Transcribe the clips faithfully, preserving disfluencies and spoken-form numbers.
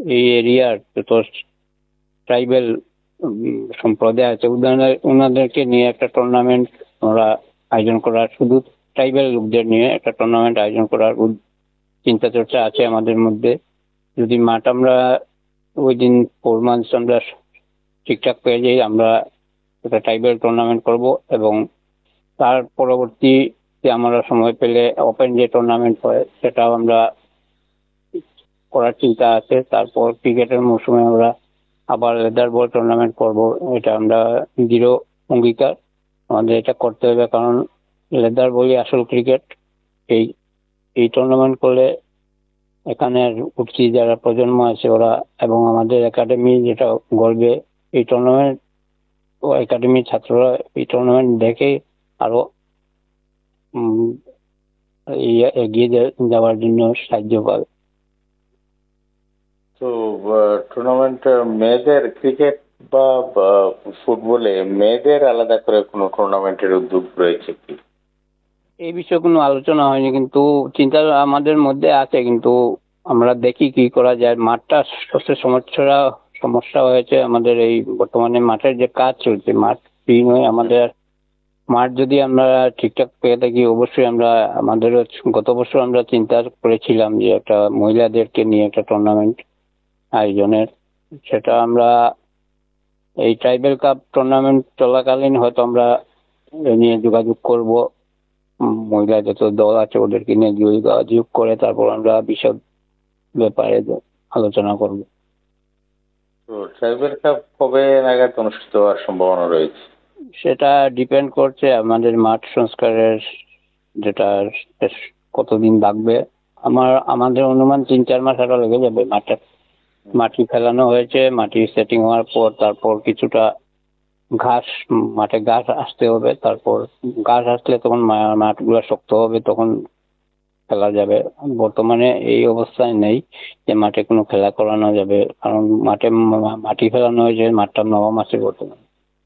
এই এরিয়ার যত ট্রাইবেল সম্প্রদায় আছে ওনাদেরকে নিয়ে একটা টুর্নামেন্ট আমরা আয়োজন করার, শুধু ট্রাইবেল লোকদের নিয়ে একটা টুর্নামেন্ট আয়োজন করার চিন্তা চর্চা আছে আমাদের মধ্যে। যদি মাঠ আমরা ওই দিন ফোর মান্থস আমরা ঠিকঠাক পেয়ে যাই, আমরা একটা ট্রাইবেল টুর্নামেন্ট করব এবং তার পরবর্তীতে আমরা সময় পেলে ওপেন যে টুর্নামেন্ট হয় সেটাও আমরা করার চিন্তা আছে। তারপর ক্রিকেটের মৌসুমে আমরা আবার লেদার বল টুর্নামেন্ট করব, এটা আমরা দৃঢ় অঙ্গীকার, আমাদের এটা করতে হবে, কারণ লেদার বলই আসল ক্রিকেট। এই এই টুর্নামেন্ট করলে এখানের উঠতি যারা প্রজন্ম আছে ওরা এবং আমাদের একাডেমি যেটা গড়বে, এই টুর্নামেন্ট ও একাডেমি ছাত্ররা এই টুর্নামেন্ট দেখে আরো এগিয়ে যাওয়ার জন্য সাহায্য পাবে। তো টুর্নামেন্ট মেয়েদের ক্রিকেট বা ফুটবলে মেয়েদের আলাদা করে কোনো টুর্নামেন্টের উদ্যোগ রয়েছে কি? এই বিষয়ে কোনো আলোচনা হয়নি, কিন্তু চিন্তা আমাদের মধ্যে আছে, কিন্তু আমরা দেখি কি করা যায়। মাঠটা সবচেয়ে সমস্যা সমস্যা হয়েছে আমাদের এই বর্তমানে মাঠের যে কাজ চলছে, মাঠ ফ্রি নয় আমাদের। মাঠ যদি আমরা ঠিকঠাক পেয়ে থাকি অবশ্যই আমরা আমাদের গত বছর আমরা চিন্তা করেছিলাম যে একটা মহিলাদেরকে নিয়ে একটা টুর্নামেন্ট আয়োজনের, সেটা আমরা এই ট্রাইবেল কাপ টুর্নামেন্ট চলাকালীন হয়তো আমরা নিয়ে যোগাযোগ করব, মহিলা যত দল আছে ওদেরকে নিয়ে যোগাযোগ করে তারপর আমরা বিশদ ব্যাপারে আলোচনা করব। তো ট্রাইবেল কাপ কবে নাগাদ অনুষ্ঠিত হওয়ার সম্ভাবনা রয়েছে? সেটা ডিপেন্ড করছে আমাদের মাঠ সংস্কারের যেটা কতদিন লাগবে। আমার আমাদের অনুমান তিন চার মাস আরো লেগে যাবে। মাঠটা মাটি ফেলানো হয়েছে, মাটি সেটিং হওয়ার পর তারপর কিছুটা ঘাস মাঠে ঘাস আসতে হবে, তারপর ঘাস আসলে তখন মাঠগুলো শক্ত হবে, তখন খেলা যাবে। বর্তমানে এই অবস্থায় নেই যে মাঠে কোনো খেলা করানো যাবে, কারণ মাঠে মাটি ফেলানো হয়েছে, মাঠটা নবম আছে বর্তমানে।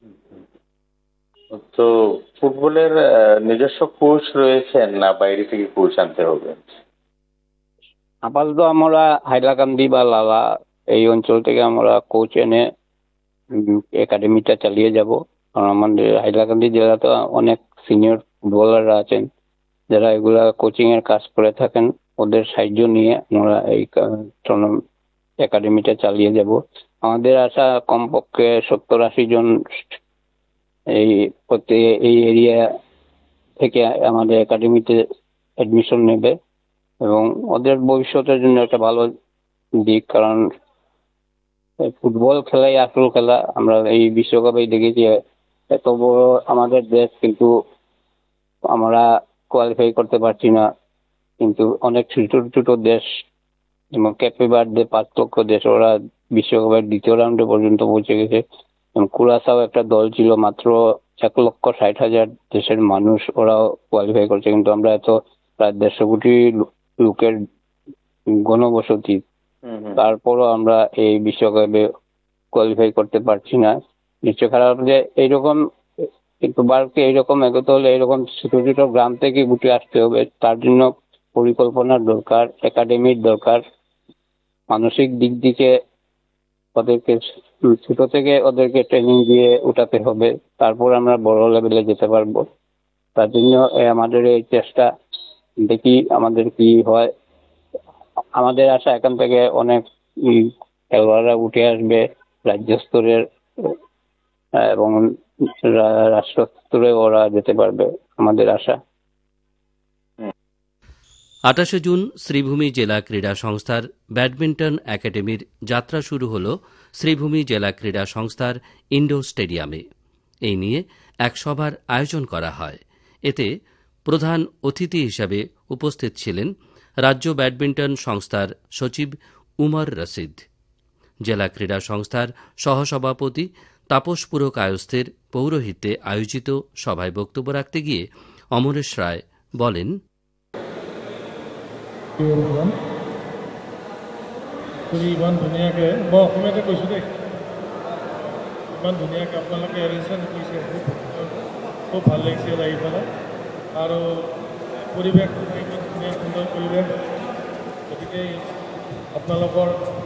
তো ফুটবলের নিজস্ব কোচ রয়েছেন না বাইরে থেকে কোচ আনতে হবে? আপাতত আমরা হাইলাকান্দি বা লালা এই অঞ্চল থেকে আমরা কোচ এনে একাডেমিটা চালিয়ে যাব, কারণ আমাদের হাইলাকান্দি জেলাতে অনেক সিনিয়র ফুটবলাররা আছেন যারা এগুলা কোচিং এর কাজ করে থাকেন, ওদের সাহায্য নিয়ে আমরা এই একাডেমিটা চালিয়ে যাব। আমাদের আশা কমপক্ষে সত্তর আশি জন এই এই এরিয়া থেকে আমাদের একাডেমিতে অ্যাডমিশন নেবে এবং ওদের ভবিষ্যতের জন্য একটা ভালো দিক, কারণ ফুটবল খেলাই আসল খেলা। আমরা এই বিশ্বকাপে দেখেছি এত বড় আমাদের দেশ, কিন্তু আমরা কোয়ালিফাই করতে পারছি না। কিন্তু অনেক ছোট ছোট দেশ যেমন ক্যাপে বার্থডে পাঁচ লক্ষ দেশ, ওরা বিশ্বকাপের দ্বিতীয় রাউন্ডে পর্যন্ত পৌঁছে গেছে। কুরাসাও একটা দল ছিল মাত্র এক লক্ষ ষাট হাজার দেশের মানুষ, ওরাও কোয়ালিফাই করছে, কিন্তু আমরা এত প্রায় দেড়শো কোটি লোকের ঘনবসতি, তারপরও আমরা এই বিশ্বকাপে কোয়ালিফাই করতে পারছি না। নিশ্চয় খারাপ যে এইরকম, কিন্তু ভারতকে এইরকম এগোতে হলে এরকম ছোট ছোট গ্রাম থেকে উঠে আসতে হবে। তার জন্য পরিকল্পনার দরকার, একাডেমির দরকার, মানসিক দিক থেকে ওদেরকে ছোট থেকে ওদেরকে ট্রেনিং দিয়ে উঠাতে হবে, তারপর আমরা বড় লেভেলে যেতে পারবো। তার জন্য আমাদের এই চেষ্টা, দেখি আমাদের কি হয়। আমাদের আশা এখান থেকে অনেক খেলোয়াড়রা উঠে আসবে রাজ্য স্তরের এবং রাষ্ট্র স্তরে ওরা যেতে পারবে, আমাদের আশা। আঠাশে জুন শ্রীভূমি জেলা ক্রীড়া সংস্থার ব্যাডমিন্টন একাডেমির যাত্রা শুরু হল শ্রীভূমি জেলা ক্রীড়া সংস্থার ইন্ডোর স্টেডিয়ামে। এই নিয়ে এক সভার আয়োজন করা হয়। এতে প্রধান অতিথি হিসাবে উপস্থিত ছিলেন রাজ্য ব্যাডমিন্টন সংস্থার সচিব উমর রশিদ। জেলা ক্রীড়া সংস্থার সহসভাপতি তাপস পুর কায়স্থের পৌরোহিত্যে আয়োজিত সভায় বক্তব্য রাখতে গিয়ে অমরেশ রায় বলেন, ইমান ধুনীয়াকে মই অসমীয়াতে কৈছোঁ দেই, ইমান ধুনীয়াকৈ আপোনালোকে এৰেঞ্জমেণ্ট কৰিছে, খুব ভাল লাগিছে লাগি পেলাই। আৰু পৰিৱেশ ইমান ধুনীয়া সুন্দৰ পৰিৱেশ, গতিকে আপোনালোকৰ